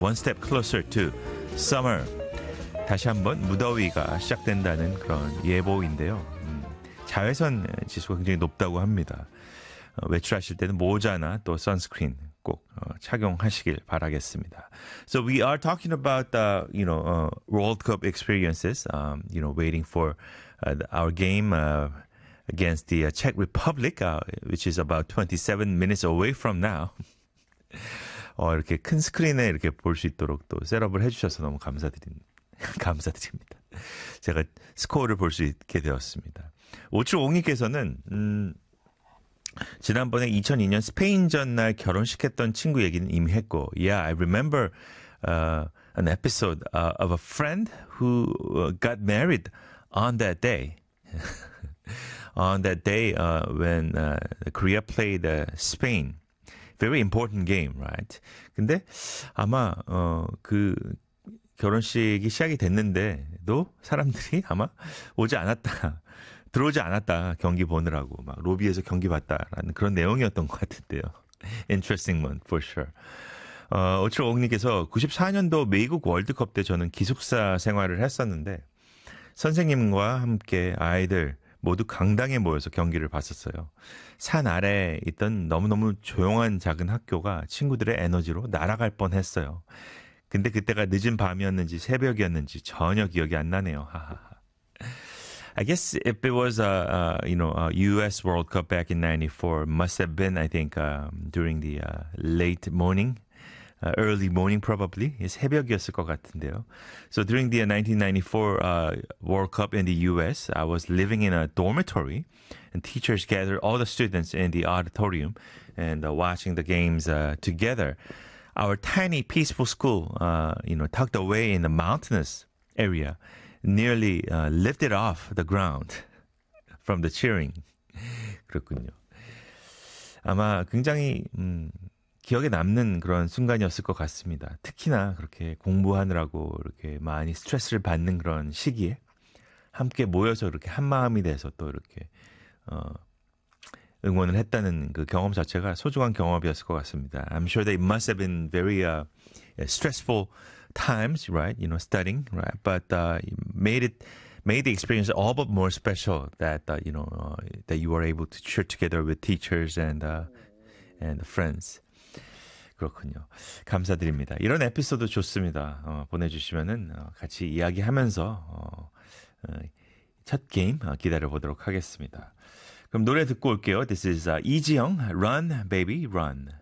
One step closer to summer. 다시 한번 무더위가 시작된다는 그런 예보인데요. 자외선 지수가 굉장히 높다고 합니다. 외출하실 때는 모자나 또 선스크린 꼭 착용하시길 바라겠습니다. So we are talking about World Cup experiences. Waiting for our game against the Czech Republic, which is about 27 minutes away from now. 이렇게 큰 스크린에 이렇게 볼 수 있도록 또 셋업을 해주셔서 너무 감사드립니다. 제가 스코어를 볼 수 있게 되었습니다. 5752님께서는 지난번에 2002년 스페인전 날 결혼식했던 친구 얘기는 이미 했고, Yeah, I remember an episode of a friend who got married on that day. On that day when Korea played Spain. Very important game, right? 근데 아마 그 결혼식이 시작이 됐는데도 사람들이 아마 들어오지 않았다, 경기 보느라고 막 로비에서 경기 봤다라는 그런 내용이었던 것 같은데요. Interesting one, for sure. 5750님께서 94년도 미국 월드컵 때 저는 기숙사 생활을 했었는데 선생님과 함께 아이들 모두 강당에 모여서 경기를 봤었어요. 산 아래에 있던 너무너무 조용한 작은 학교가 친구들의 에너지로 날아갈 뻔했어요. 근데 그때가 늦은 밤이었는지 새벽이었는지 전혀 기억이 안 나네요. I guess if it was a U.S. World Cup back in '94, must have been, I think, during the late morning, early morning probably. 새벽이었을 것 같은데요. So during the 1994 World Cup in the U.S., I was living in a dormitory, and teachers gathered all the students in the auditorium and watching the games together. Our tiny, peaceful school, tucked away in the mountainous area, nearly lifted off the ground from the cheering. 그렇군요. 아마 굉장히 기억에 남는 그런 순간이었을 것 같습니다. 특히나 그렇게 공부하느라고 이렇게 많이 스트레스를 받는 그런 시기에 함께 모여서 이렇게 한 마음이 돼서 또 이렇게 응원을 했다는 그 경험 자체가 소중한 경험이었을 것 같습니다. I'm sure they must have been very stressful times, right? Studying, right? But made the experience all but more special that that you were able to cheer together with teachers and friends. 그렇군요. 감사드립니다. 이런 에피소드 좋습니다. 보내주시면은 같이 이야기하면서 첫 게임 기다려보도록 하겠습니다. 그럼 노래 듣고 올게요. This is 이지영, Run, Baby, Run.